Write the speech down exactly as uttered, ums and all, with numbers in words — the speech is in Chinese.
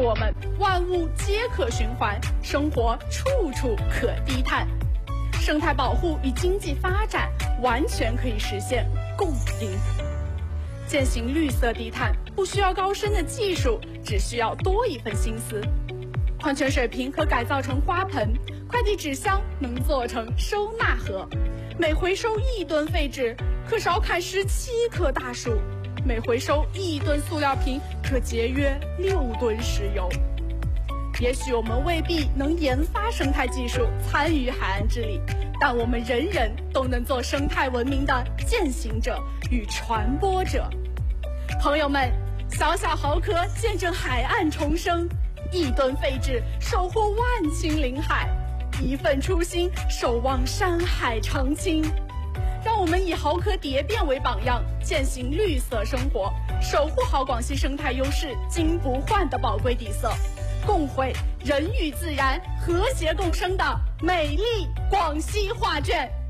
我们万物皆可循环，生活处处可低碳。生态保护与经济发展完全可以实现共赢。践行绿色低碳不需要高深的技术，只需要多一份心思。矿泉水瓶可改造成花盆，快递纸箱能做成收纳盒，每回收一吨废纸可少砍十七棵大树，每回收一吨塑料瓶可节约六吨石油。也许我们未必能研发生态技术，参与海岸治理，但我们人人都能做生态文明的践行者与传播者。朋友们，小小豪壳见证海岸重生，一吨废纸收获万顷林海，一份初心守望山海长青。让我们以豪壳蝶变为榜样，践行绿色生活，守护好广西生态优势金不换的宝贵底色，共绘人与自然和谐共生的美丽广西画卷。